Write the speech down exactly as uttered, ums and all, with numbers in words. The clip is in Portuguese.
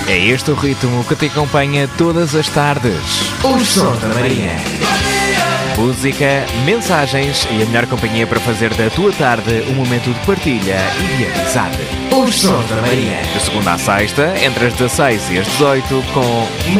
É este o ritmo que te acompanha todas as tardes. Os Sons da Marinha. Música, mensagens e a melhor companhia para fazer da tua tarde um momento de partilha e de amizade. Os Sons da Marinha. De segunda à sexta, entre as dezasseis e as dezoito, com